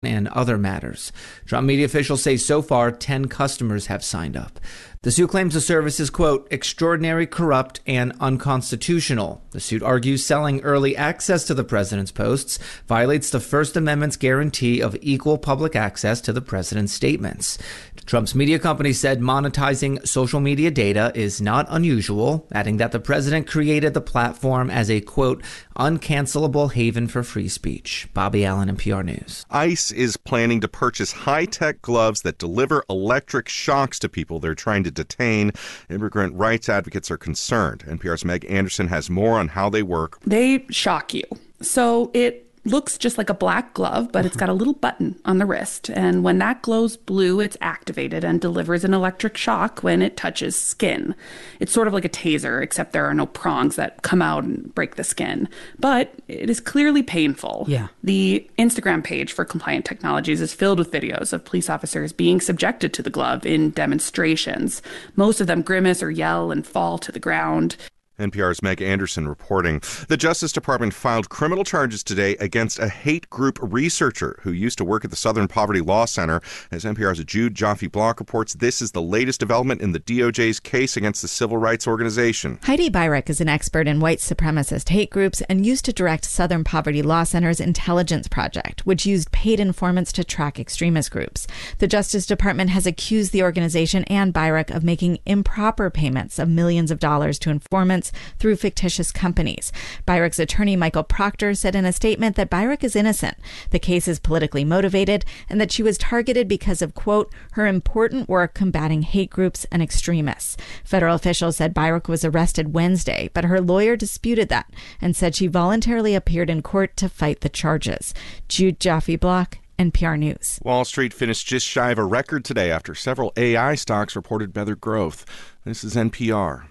and other matters. Trump media officials say so far 10 customers have signed up. The suit claims the service is, quote, extraordinary, corrupt, and unconstitutional. The suit argues selling early access to the president's posts violates the First Amendment's guarantee of equal public access to the president's statements. Trump's media company said monetizing social media data is not unusual, adding that the president created the platform as a, quote, uncancelable haven for free speech. Bobby Allen, NPR News. ICE is planning to purchase high-tech gloves that deliver electric shocks to people they're trying to detain. Immigrant rights advocates are concerned. NPR's Meg Anderson has more on how they work. They shock you. So it looks just like a black glove, but it's got a little button on the wrist. And when that glows blue, it's activated and delivers an electric shock when it touches skin. It's sort of like a taser, except there are no prongs that come out and break the skin. But it is clearly painful. Yeah. The Instagram page for Compliant Technologies is filled with videos of police officers being subjected to the glove in demonstrations. Most of them grimace or yell and fall to the ground. NPR's Meg Anderson reporting. The Justice Department filed criminal charges today against a hate group researcher who used to work at the Southern Poverty Law Center. As NPR's Jude Joffe-Block reports, this is the latest development in the DOJ's case against the civil rights organization. Heidi Beirich is an expert in white supremacist hate groups and used to direct Southern Poverty Law Center's intelligence project, which used paid informants to track extremist groups. The Justice Department has accused the organization and Beirich of making improper payments of millions of dollars to informants through fictitious companies. Beirich's attorney, Michael Proctor, said in a statement that Beirich is innocent. The case is politically motivated and that she was targeted because of, quote, her important work combating hate groups and extremists. Federal officials said Beirich was arrested Wednesday, but her lawyer disputed that and said she voluntarily appeared in court to fight the charges. Jude Joffe-Block, NPR News. Wall Street finished just shy of a record today after several AI stocks reported better growth. This is NPR.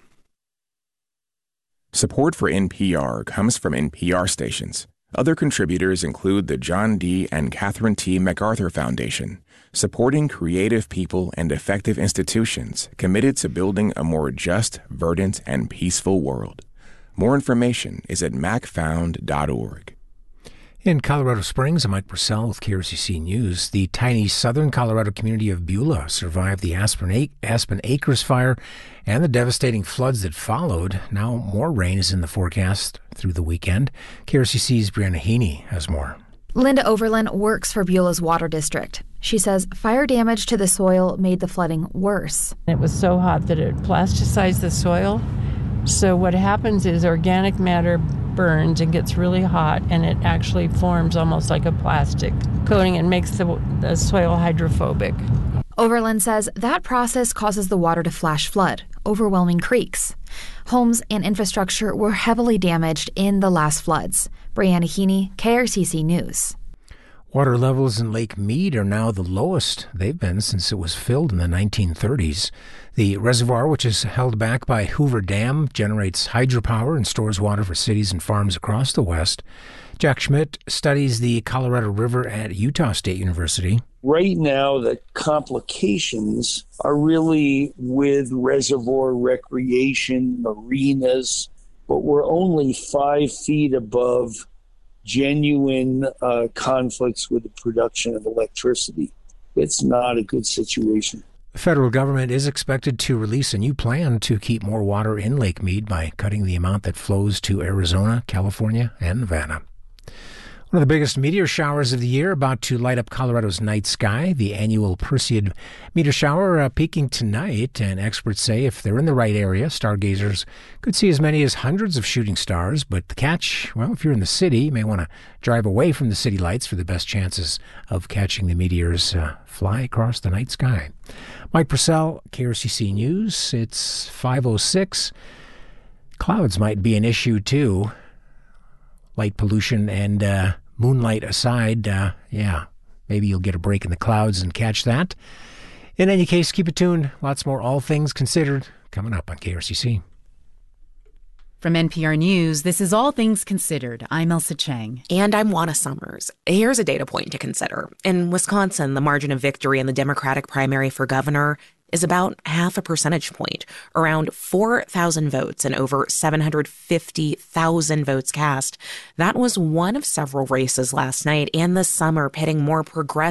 Support for NPR comes from NPR stations. Other contributors include the John D. and Catherine T. MacArthur Foundation, supporting creative people and effective institutions committed to building a more just, verdant, and peaceful world. More information is at macfound.org. In Colorado Springs, I'm Mike Purcell with KRCC News. The tiny southern Colorado community of Beulah survived the Aspen Acres fire and the devastating floods that followed. Now more rain is in the forecast through the weekend. KRCC's Brianna Heaney has more. Linda Overland works for Beulah's water district. She says fire damage to the soil made the flooding worse. It was so hot that it plasticized the soil. So what happens is organic matter burns and gets really hot, and it actually forms almost like a plastic coating and makes the soil hydrophobic. Overland says that process causes the water to flash flood, overwhelming creeks. Homes and infrastructure were heavily damaged in the last floods. Brianna Heaney, KRCC News. Water levels in Lake Mead are now the lowest they've been since it was filled in the 1930s. The reservoir, which is held back by Hoover Dam, generates hydropower and stores water for cities and farms across the West. Jack Schmidt studies the Colorado River at Utah State University. Right now, the complications are really with reservoir recreation, marinas, but we're only 5 feet above genuine conflicts with the production of electricity. It's not a good situation. The federal government is expected to release a new plan to keep more water in Lake Mead by cutting the amount that flows to Arizona, California, and Nevada. One of the biggest meteor showers of the year about to light up Colorado's night sky, the annual Perseid meteor shower peaking tonight, and experts say if they're in the right area, stargazers could see as many as hundreds of shooting stars. But the catch, well, if you're in the city, you may want to drive away from the city lights for the best chances of catching the meteors fly across the night sky. Mike Purcell, KRCC News. It's 5:06. Clouds might be an issue, too. Light pollution and moonlight aside, maybe you'll get a break in the clouds and catch that. In any case, keep it tuned. Lots more All Things Considered coming up on KRCC. From NPR News, this is All Things Considered. I'm Elsa Chang. And I'm Juana Summers. Here's a data point to consider. In Wisconsin, the margin of victory in the Democratic primary for governor is about half a percentage point, around 4,000 votes and over 750,000 votes cast. That was one of several races last night and this summer pitting more progressive